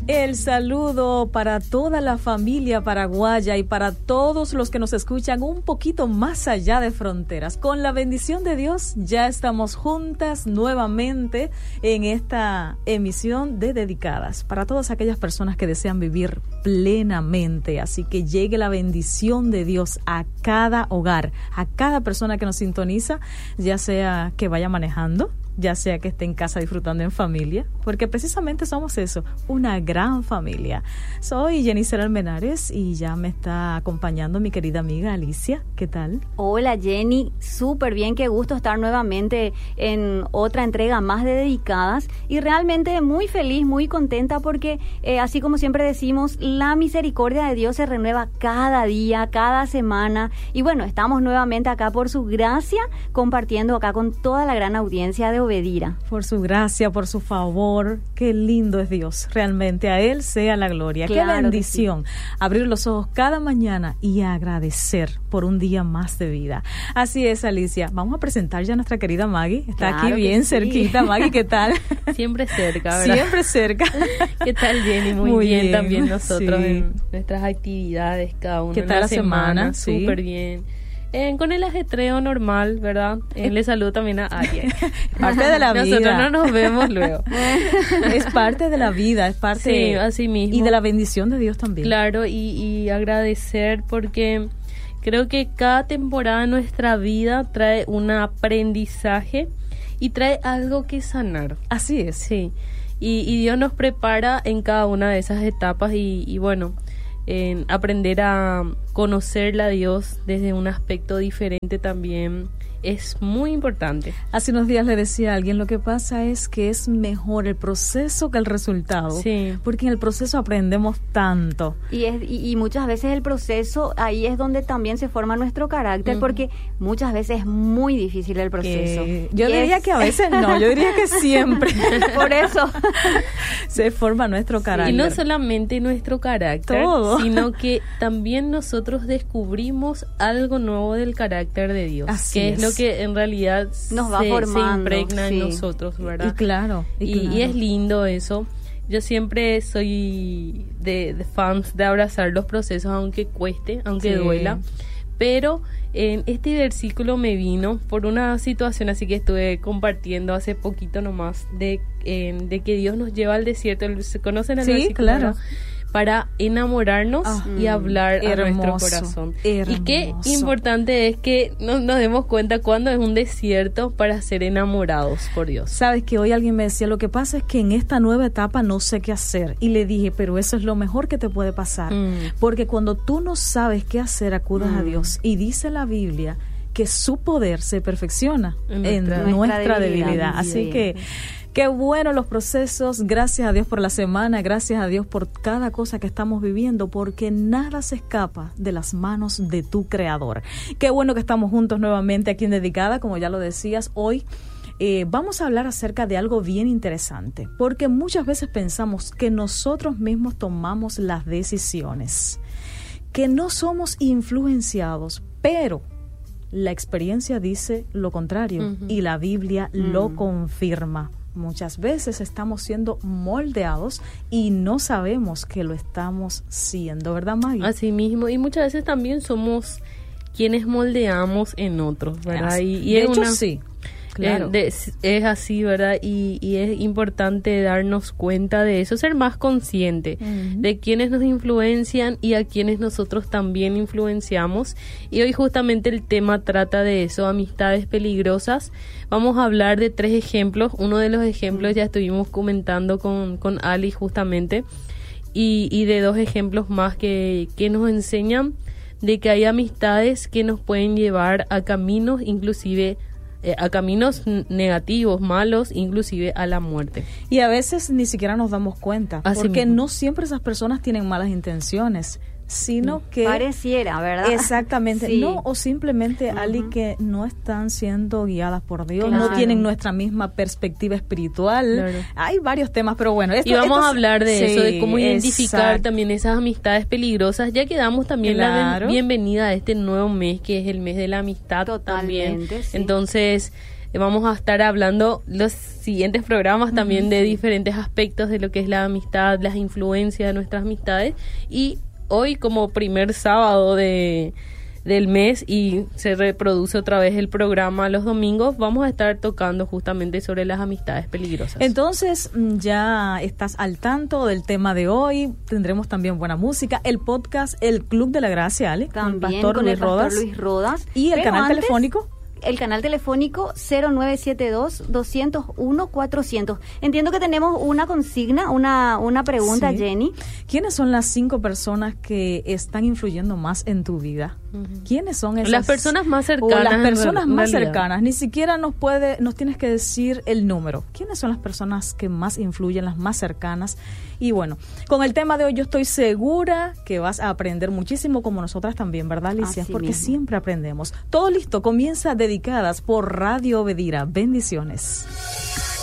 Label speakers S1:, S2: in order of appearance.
S1: El saludo para toda la familia paraguaya y para todos los que nos escuchan un poquito más allá de fronteras. Con la bendición de Dios, ya estamos juntas nuevamente en esta emisión de Dedicadas para todas aquellas personas que desean vivir plenamente. Así que llegue la bendición de Dios a cada hogar, a cada persona que nos sintoniza, ya sea que vaya manejando, ya sea que esté en casa disfrutando en familia, porque precisamente somos eso, una gran familia. Soy Jenny Almenares y ya me está acompañando mi querida amiga Alicia. ¿Qué tal?
S2: Hola Jenny, súper bien, qué gusto estar nuevamente en otra entrega más de Dedicadas y realmente muy feliz, muy contenta porque así como siempre decimos, la misericordia de Dios se renueva cada día, cada semana y bueno, estamos nuevamente acá por su gracia compartiendo acá con toda la gran audiencia de Obedira.
S1: Por su gracia, por su favor, qué lindo es Dios, realmente a Él sea la gloria, claro, qué bendición, sí. Abrir los ojos cada mañana y agradecer por un día más de vida. Así es, Alicia, vamos a presentar ya a nuestra querida Maggie, está claro aquí bien cerquita. Maggie, ¿qué tal?
S3: Siempre cerca, ¿verdad?
S1: Siempre cerca.
S3: ¿Qué tal, Jenny? Muy bien también nosotros sí. En nuestras actividades, cada uno.
S1: ¿Qué tal la semana?
S3: Súper bien. Con el ajetreo normal, ¿verdad? Le saludo también a Ariel.
S1: Parte de la vida.
S3: Nosotros no nos vemos luego.
S1: Es parte de la vida, es parte
S3: sí, así mismo.
S1: Y de la bendición de Dios también.
S3: Claro, y agradecer porque creo que cada temporada de nuestra vida trae un aprendizaje y trae algo que sanar.
S1: Así es.
S3: Sí, y Dios nos prepara en cada una de esas etapas y bueno, en aprender a conocerle a Dios desde un aspecto diferente también es muy importante.
S1: Hace unos días le decía a alguien, lo que pasa es que es mejor el proceso que el resultado,
S3: sí.
S1: Porque en el proceso aprendemos tanto.
S2: Y muchas veces el proceso, ahí es donde también se forma nuestro carácter, porque muchas veces es muy difícil el proceso.
S1: Yo diría que a veces no, yo diría que siempre.
S2: Por eso
S1: se forma nuestro carácter.
S3: Y no solamente nuestro carácter,
S1: todo,
S3: sino que también nosotros descubrimos algo nuevo del carácter de Dios.
S1: Así
S3: que es lo que en realidad
S2: nos va formando,
S3: se impregna
S2: sí.
S3: en nosotros, ¿verdad?
S1: Y claro.
S3: Y es lindo eso. Yo siempre soy de fans de abrazar los procesos, aunque cueste, aunque duela. Pero en este versículo me vino por una situación así que estuve compartiendo hace poquito nomás, de que Dios nos lleva al desierto. ¿Se conocen el versículo?
S1: Claro.
S3: Para enamorarnos y hablar
S1: hermoso,
S3: a nuestro corazón.
S1: Hermoso.
S3: Y qué importante es que nos demos cuenta cuando es un desierto para ser enamorados por Dios.
S1: Sabes que hoy alguien me decía, lo que pasa es que en esta nueva etapa no sé qué hacer. Y le dije, pero eso es lo mejor que te puede pasar. Porque cuando tú no sabes qué hacer, acudas a Dios. Y dice la Biblia que su poder se perfecciona en nuestra debilidad. Así que qué bueno los procesos, gracias a Dios por la semana, gracias a Dios por cada cosa que estamos viviendo, porque nada se escapa de las manos de tu Creador. Qué bueno que estamos juntos nuevamente aquí en Dedicada, como ya lo decías, hoy vamos a hablar acerca de algo bien interesante, porque muchas veces pensamos que nosotros mismos tomamos las decisiones, que no somos influenciados, pero la experiencia dice lo contrario y la Biblia lo confirma. Muchas veces estamos siendo moldeados y no sabemos que lo estamos siendo, ¿verdad, Maggie?
S3: Así mismo, y muchas veces también somos quienes moldeamos en otros, ¿verdad? Y
S1: de hecho, sí. Claro.
S3: Es así, ¿verdad? Y es importante darnos cuenta de eso, ser más consciente de quienes nos influencian y a quienes nosotros también influenciamos. Y hoy justamente el tema trata de eso, amistades peligrosas. Vamos a hablar de 3 ejemplos. Uno de los ejemplos ya estuvimos comentando con Ali justamente. Y de 2 ejemplos más que nos enseñan de que hay amistades que nos pueden llevar a caminos inclusive a caminos negativos, malos, inclusive a la muerte.
S1: Y a veces ni siquiera nos damos cuenta, porque no siempre esas personas tienen malas intenciones, sino que
S2: pareciera, ¿verdad?
S1: Exactamente,
S2: sí.
S1: No, o simplemente Ali que no están siendo guiadas por Dios,
S2: claro.
S1: No tienen nuestra misma perspectiva espiritual.
S3: Claro.
S1: Hay varios temas, pero bueno,
S3: y vamos a hablar de eso, de cómo identificar también esas amistades peligrosas, ya que damos también la bienvenida a este nuevo mes, que es el mes de la amistad.
S2: Totalmente,
S3: también.
S2: Sí.
S3: Entonces Vamos a estar hablando los siguientes programas también de diferentes aspectos de lo que es la amistad, las influencias de nuestras amistades. Y hoy, como primer sábado del mes, y se reproduce otra vez el programa los domingos, vamos a estar tocando justamente sobre las amistades peligrosas.
S1: Entonces, ya estás al tanto del tema de hoy. Tendremos también buena música, el podcast El Club de la Gracia, Ale,
S2: también
S1: con el
S2: Pastor Luis Rodas.
S1: Y el canal telefónico.
S2: El canal telefónico 0972-201-400. Entiendo que tenemos una consigna, una pregunta, sí. Jenny.
S1: ¿Quiénes son las 5 personas que están influyendo más en tu vida? ¿Quiénes son esas?
S3: Las personas más cercanas.
S1: O las personas más cercanas. Ni siquiera nos tienes que decir el número. ¿Quiénes son las personas que más influyen, las más cercanas? Y bueno, con el tema de hoy yo estoy segura que vas a aprender muchísimo, como nosotras también, ¿verdad, Alicia?
S2: Así
S1: porque
S2: mismo.
S1: Siempre aprendemos. Todo listo, comienza Dedicadas por Radio Obedira. Bendiciones.